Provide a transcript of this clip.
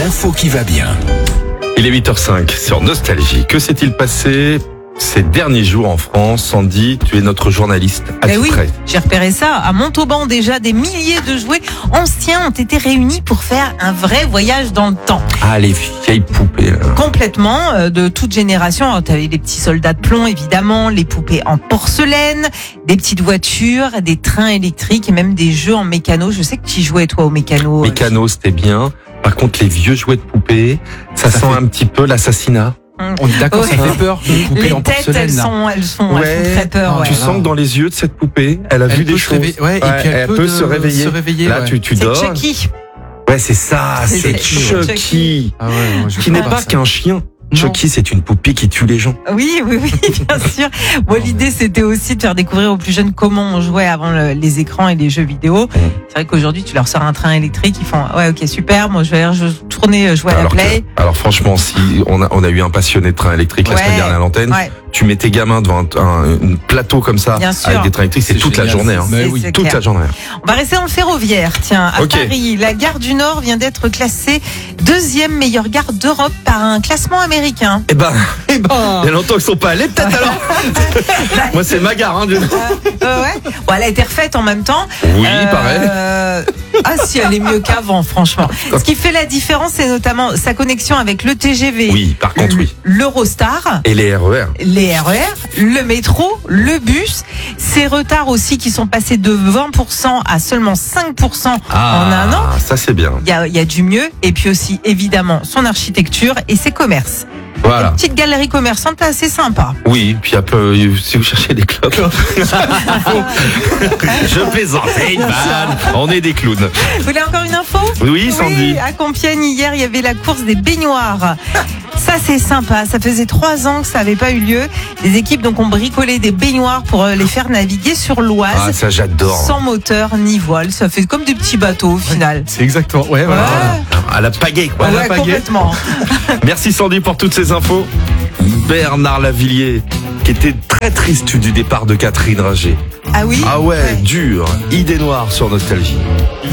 l'info qui va bien. Il est 8h05 sur Nostalgie. Que s'est-il passé ces derniers jours en France? Sandy, tu es notre journaliste attitrée. Oui, j'ai repéré ça. À Montauban, déjà, des milliers de jouets anciens ont été réunis pour faire un vrai voyage dans le temps. Ah, les vieilles poupées. Là. Complètement, de toute génération. Tu avais les petits soldats de plomb, évidemment, les poupées en porcelaine, des petites voitures, des trains électriques et même des jeux en mécano. Je sais que tu y jouais, toi, au mécano. Mécano, c'était bien. Par contre, les vieux jouets de poupées, ça sent un petit peu l'assassinat. On est d'accord, ça Ouais. fait peur, les poupées Les en têtes, porcelaine. elles font très peur. Tu Ouais. sens que dans les yeux de cette poupée, elle a vu Elle des peut choses. se réveiller, ouais, et puis elle peut se réveiller. Là, ouais. tu C'est dors. Chucky. Ouais, c'est ça, c'est Chucky. Chucky. Ah ouais, moi, je Qui peux n'est pas ça. qu'un chien. Non. Chucky, c'est une poupée qui tue les gens. Oui, bien sûr. Bon, l'idée, c'était aussi de faire découvrir aux plus jeunes comment on jouait avant les écrans et les jeux vidéo. C'est vrai qu'aujourd'hui, tu leur sors un train électrique, ils font ouais, ok, super, moi je vais aller tourner, jouer à la play. Alors franchement, si on a eu un passionné de train électrique la Ouais. semaine dernière à l'antenne, Ouais. tu mets tes gamins devant un plateau comme ça, Bien sûr. avec des trains électriques, c'est C'est toute la génial. journée. Hein. Mais C'est- oui, c'est Toute clair. la journée. On va rester dans le ferroviaire. Tiens, à Ok. Paris, la gare du Nord vient d'être classée deuxième meilleure gare d'Europe par un classement américain. Eh ben, il y a longtemps qu'ils sont pas allés, peut-être alors. Moi, c'est ma gare. Hein, Ouais. Bon, elle a été refaite en même temps. Oui, pareil. Ah si, elle est mieux qu'avant, franchement. Ce qui fait la différence, c'est notamment sa connexion avec le TGV, Oui, par contre, oui. l'Eurostar, Et les RER. les RER, le métro, le bus. Ces retards aussi qui sont passés de 20% à seulement 5% en un an. Ça c'est bien. Il y a du mieux. Et puis aussi, évidemment, son architecture et ses commerces. Voilà. Une petite galerie commerçante assez sympa. Oui, puis après, si vous cherchez des clopes. Je plaisante, c'est une vanne. On est des clowns. Vous voulez encore une info? Oui, Sandy. Oui, à Compiègne, hier, il y avait la course des baignoires. Ça, c'est sympa. Ça faisait 3 ans que ça n'avait pas eu lieu. Les équipes donc ont bricolé des baignoires pour les faire naviguer sur l'Oise. Ah, ça j'adore. Sans moteur ni voile. Ça fait comme des petits bateaux au final. C'est exactement, ouais, voilà. À la pagaie, quoi. la Ouais, pagaie. complètement. Merci Sandy pour toutes ces infos. Bernard Lavillier, qui était très triste du départ de Catherine Ringer. Ah oui? Ah ouais, dur. Idée noire sur Nostalgie.